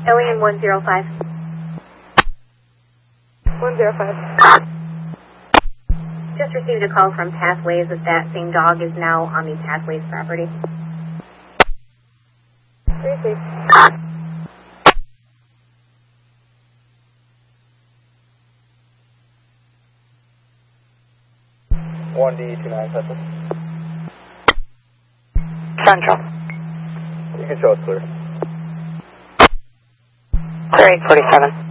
Alien 105. 105. Just received a call from Pathways that that same dog is now on the Pathways property. Received. 1D29 Texas. Central. You can show us clear. Clear 847.